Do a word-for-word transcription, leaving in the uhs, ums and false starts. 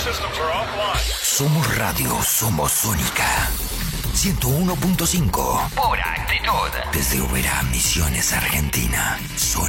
Somos radio, somos Sónica. ciento uno punto cinco. Pura actitud. Desde Oberá, Misiones, Argentina. Sónica.